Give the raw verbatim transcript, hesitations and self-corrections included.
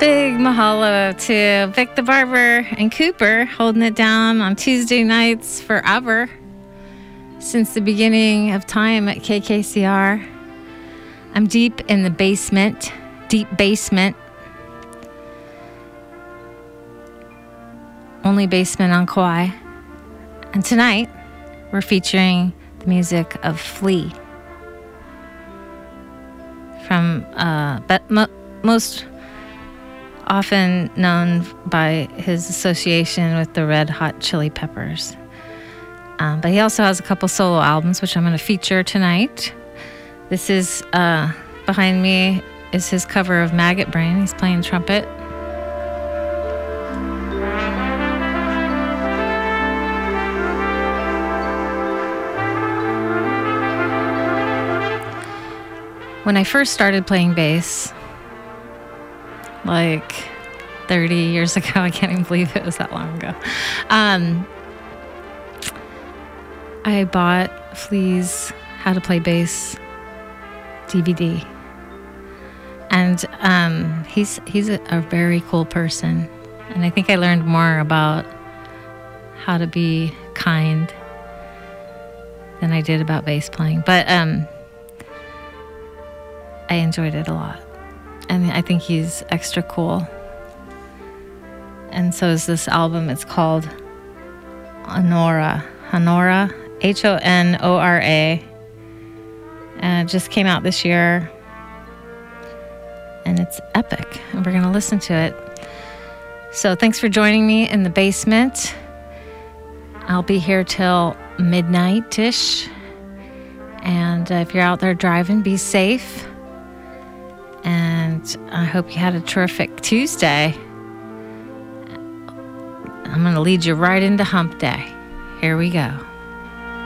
big mahalo to Vic the Barber and Cooper holding it down on Tuesday nights forever since the beginning of time at K K C R. I'm deep in the basement, deep basement. Only basement on Kauai. And tonight, we're featuring the music of Flea. From, uh, but mo- most often known by his association with the Red Hot Chili Peppers. Um, but he also has a couple solo albums, which I'm going to feature tonight. This is, uh, behind me is his cover of Maggot Brain. He's playing trumpet. When I first started playing bass, like thirty years ago, I can't even believe it was that long ago, um, I bought Flea's How to Play Bass D V D. And um, he's he's a, a very cool person. And I think I learned more about how to be kind than I did about bass playing. But um, I enjoyed it a lot. And I think he's extra cool. And so is this album. It's called Honora. Honora, H O N O R A. And it just came out this year. And it's epic. And we're going to listen to it. So thanks for joining me in the basement. I'll be here till midnight-ish. And uh, if you're out there driving, be safe. And I hope you had a terrific Tuesday. I'm going to lead you right into Hump Day. Here we go.